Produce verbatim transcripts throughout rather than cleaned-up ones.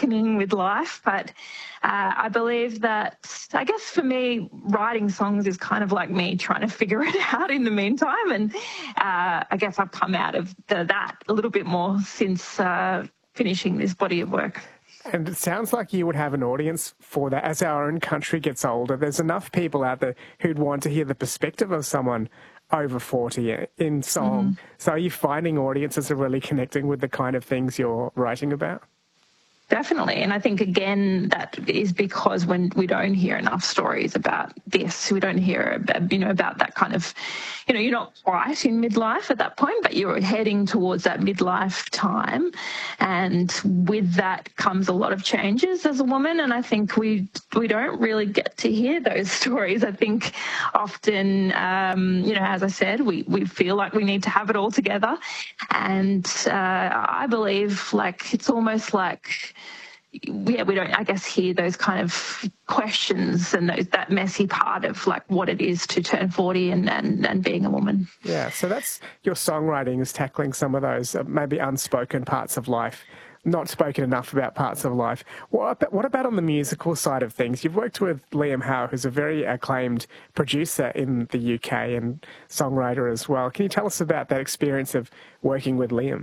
reckoning with life. But uh, I believe that, I guess for me, writing songs is kind of like me trying to figure it out in the meantime. And uh, I guess I've come out of the, that a little bit more since uh, finishing this body of work. And it sounds like you would have an audience for that. As our own country gets older, there's enough people out there who'd want to hear the perspective of someone over forty in song. Mm-hmm. So are you finding audiences are really connecting with the kind of things you're writing about? Definitely. And I think, again, that is because when we don't hear enough stories about this, we don't hear, about, you know, about that kind of, you know, you're not quite in midlife at that point, but you're heading towards that midlife time. And with that comes a lot of changes as a woman. And I think we we don't really get to hear those stories. I think often, um, you know, as I said, we, we feel like we need to have it all together. And uh, I believe, like, it's almost like, yeah, we don't, I guess, hear those kind of questions and those, that messy part of like what it is to turn forty and, and, and being a woman. Yeah, so that's your songwriting is tackling some of those uh, maybe unspoken parts of life, not spoken enough about parts of life. What about, what about on the musical side of things? You've worked with Liam Howe, who's a very acclaimed producer in the U K and songwriter as well. Can you tell us about that experience of working with Liam?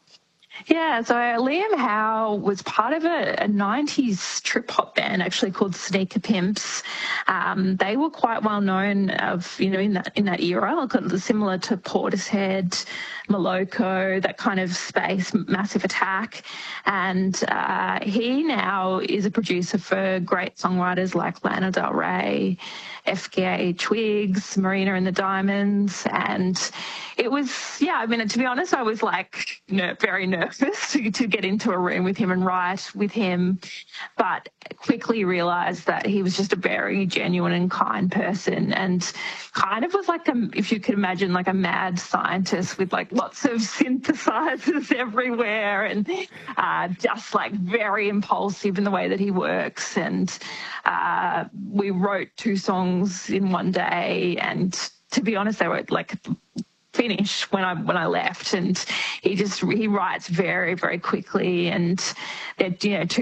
Yeah, so Liam Howe was part of a, a nineties trip-hop band actually called Sneaker Pimps. Um, they were quite well known of, you know, in that in that era, similar to Portishead, Moloko, that kind of space, Massive Attack. And uh, he now is a producer for great songwriters like Lana Del Rey, F K A Twigs, Marina and the Diamonds. And it was, yeah, I mean, to be honest, I was like ner- very nervous to, to get into a room with him and write with him, but quickly realised that he was just a very genuine and kind person, and kind of was like, a, if you could imagine, like a mad scientist with like lots of synthesizers everywhere, and uh, just like very impulsive in the way that he works. And uh, we wrote two songs in one day, and to be honest, they were like finish when I when I left, and he just he writes very very quickly, and they're, you know, two